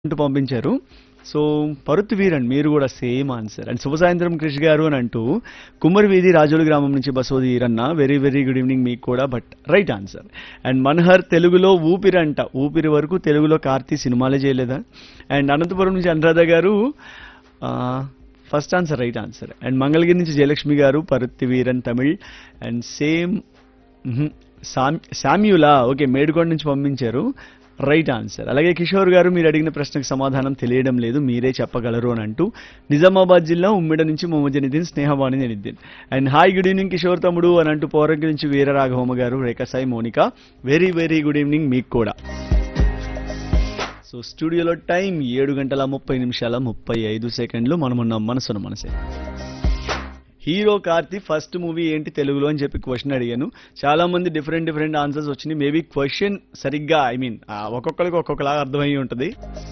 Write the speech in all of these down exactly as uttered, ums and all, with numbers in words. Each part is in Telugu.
అంటూ పంపించారు. సో పరుత్తు వీరన్ మీరు కూడా సేమ్ ఆన్సర్. అండ్ శుభ సాయంత్రం క్రిష్ గారు అని అంటూ కుమ్మరి వీధి రాజోలు గ్రామం నుంచి బసోది Eeranna very very good evening మీకు కూడా, but right answer. And Manhar తెలుగులో ఊపిరి అంట, ఊపిరి వరకు తెలుగులో కార్తీ సినిమాలే చేయలేదా? అండ్ అనంతపురం నుంచి అనురాధ గారు first answer right answer. And Mangalagiri నుంచి జయలక్ష్మి గారు పరుత్తి Veeran Tamil and same శామ్యులా okay మేడుకొండ నుంచి పంపించారు రైట్ ఆన్సర్. అలాగే కిషోర్ గారు మీరు అడిగిన ప్రశ్నకు సమాధానం తెలియడం లేదు మీరే చెప్పగలరు అని అంటూ నిజామాబాద్ జిల్లా ఉమ్మిడ నుంచి Mohammed Janiddin Snehavani Janiddin. And hi good evening Kishore తమ్ముడు అని అంటూ పౌరంకి నుంచి వీర రాఘవమ్మ గారు రేఖా Sai Monica very very good evening మీకు కూడా. సో స్టూడియోలో టైం ఏడు గంటల ముప్పై నిమిషాల ముప్పై ఐదు సెకండ్లు మనమున్నాం మనసును మనసే. హీరో కార్తీ ఫస్ట్ మూవీ ఏంటి తెలుగులో అని చెప్పి క్వశ్చన్ అడిగాను. చాలా మంది డిఫరెంట్ డిఫరెంట్ ఆన్సర్స్ వచ్చినాయి. మేబీ క్వశ్చన్ సరిగ్గా ఐ మీన్ ఒక్కొక్కరికి ఒక్కొక్కలాగా అర్థమయ్యి ఉంటుంది.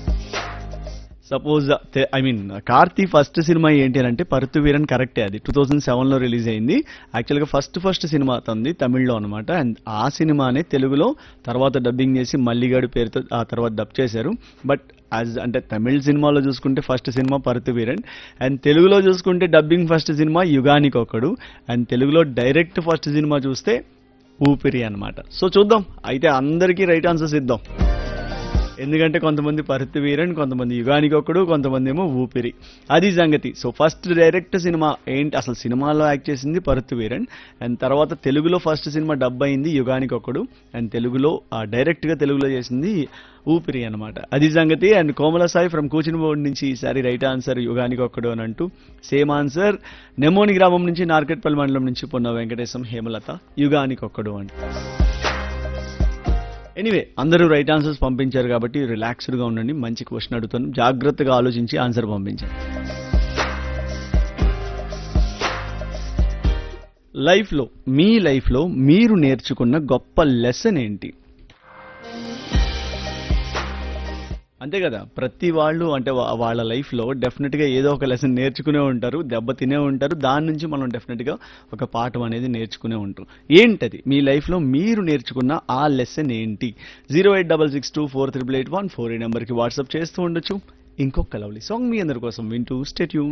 Suppose I mean Karthi first cinema ఏంటి అని అంటే పరుత్తు వీరన్ కరెక్టే, అది టూ థౌజండ్ సెవెన్ లో రిలీజ్ అయింది. యాక్చువల్గా ఫస్ట్ ఫస్ట్ సినిమా తంది తమిళ్లో అనమాట. అండ్ ఆ సినిమానే తెలుగులో తర్వాత డబ్బింగ్ చేసి మల్లిగాడు పేరుతో ఆ తర్వాత డబ్ చేశారు. బట్ యాజ్ అంటే తమిళ్ సినిమాలో చూసుకుంటే ఫస్ట్ సినిమా పరుత్తు వీరన్, అండ్ తెలుగులో చూసుకుంటే డబ్బింగ్ ఫస్ట్ సినిమా యుగానికి ఒకడు, అండ్ తెలుగులో డైరెక్ట్ ఫస్ట్ సినిమా చూస్తే ఊపిరి అనమాట. సో చూద్దాం అయితే అందరికీ రైట్ ఆన్సర్స్ ఇద్దాం, ఎందుకంటే కొంతమంది పరుత్తు వీరన్, కొంతమంది యుగానికి ఒకడు, కొంతమంది ఏమో ఊపిరి. అది సంగతి. సో ఫస్ట్ డైరెక్ట్ సినిమా ఏంటి, అసలు సినిమాలో యాక్ట్ చేసింది పరుత్తు వీరన్, అండ్ తర్వాత తెలుగులో ఫస్ట్ సినిమా డబ్ అయింది యుగానికి ఒకడు, అండ్ తెలుగులో డైరెక్ట్ గా తెలుగులో చేసింది ఊపిరి అనమాట. అది సంగతి. అండ్ కోమల సాయి ఫ్రమ్ కూచినబోర్డ్ నుంచి ఈసారి రైట్ ఆన్సర్ యుగానికి ఒక్కడు అని అంటూ సేమ్ ఆన్సర్. నెమోని గ్రామం నుంచి నార్కెట్పల్లి మండలం నుంచి పొన్న వెంకటేశం హేమలత యుగానికి ఒక్కడు అని. ఎనీవే అందరూ రైట్ ఆన్సర్స్ పంపించారు కాబట్టి రిలాక్స్డ్ గా ఉండండి. మంచి క్వశ్చన్ అడుగుతాను, జాగ్రత్తగా ఆలోచించి ఆన్సర్ పంపించండి. లైఫ్ లో మీ లైఫ్ లో మీరు నేర్చుకున్న గొప్ప లెసన్ ఏంటి? అంతే కదా, ప్రతి వాళ్ళు అంటే వాళ్ళ లైఫ్లో డెఫినెట్గా ఏదో ఒక లెసన్ నేర్చుకునే ఉంటారు, దెబ్బతినే ఉంటారు, దాని నుంచి మనం డెఫినెట్గా ఒక పాఠం అనేది నేర్చుకునే ఉంటాం. ఏంటది మీ లైఫ్లో మీరు నేర్చుకున్న ఆ లెసన్ ఏంటి? Zero eight double six two four triple eight one four ఈ నెంబర్కి వాట్సాప్ చేస్తూ ఉండొచ్చు. ఇంకొక లవ్లీ సాంగ్ మీ అందరి కోసం వింటూ స్టే ట్యూన్.